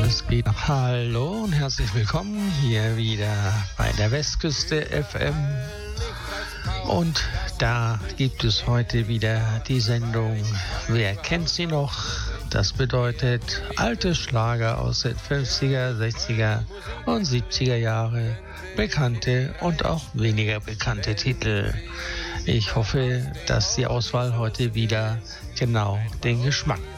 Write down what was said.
Es geht. Hallo und herzlich willkommen hier wieder bei der Westküste FM. Und da gibt es heute wieder die Sendung Wer kennt sie noch? Das bedeutet alte Schlager aus den 50er, 60er und 70er Jahre, bekannte und auch weniger bekannte Titel. Ich hoffe, dass die Auswahl heute wieder genau den Geschmack